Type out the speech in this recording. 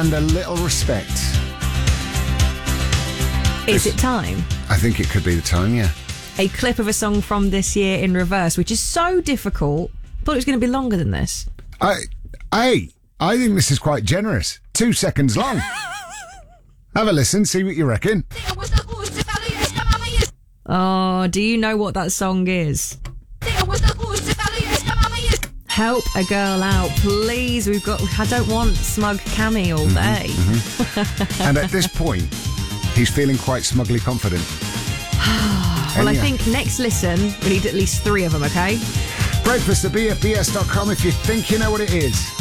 and a little respect. Is it time? I think it could be the time, yeah. A clip of a song from this year in reverse, which is so difficult. Thought it was going to be longer than this. I think this is quite generous. 2 seconds long. Have a listen, see what you reckon. Oh, do you know what that song is? Help a girl out, please. I don't want smug Cammy all day. And at this point, he's feeling quite smugly confident. Well, I think next listen, we need at least 3 of them, okay? Breakfast at bfbs.com if you think you know what it is.